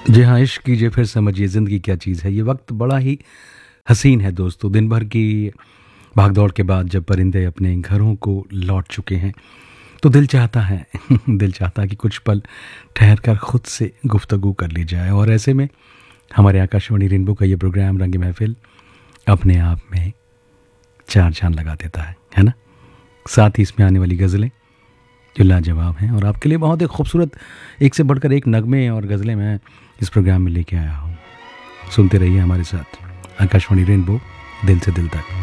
जी हाँ, इश्क कीजिए फिर समझिए ज़िंदगी क्या चीज़ है। ये वक्त बड़ा ही हसीन है दोस्तों। दिन भर की भागदौड़ के बाद जब परिंदे अपने घरों को लौट चुके हैं तो दिल चाहता है दिल चाहता है कि कुछ पल ठहर कर खुद से गुफ्तगू कर ली जाए। और ऐसे में हमारे आकाशवाणी रेनबो का ये प्रोग्राम रंग महफिल अपने आप में चार चांद लगा देता है ना। साथ ही इसमें आने वाली गज़लें जो लाजवाब हैं और आपके लिए बहुत ही खूबसूरत एक से बढ़कर एक नगमे और गज़लें मैं इस प्रोग्राम में लेके आया हूँ। सुनते रहिए हमारे साथ आकाशवाणी रेनबो दिल से दिल तक।